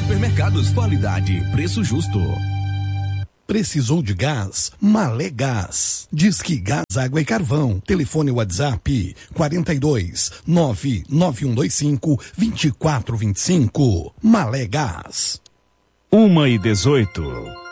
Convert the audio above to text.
Supermercados, qualidade, preço justo. Precisou de gás? Malé Gás. Disque Gás, Água e Carvão. Telefone WhatsApp 42 99125 2425. Malé Gás. 1h18.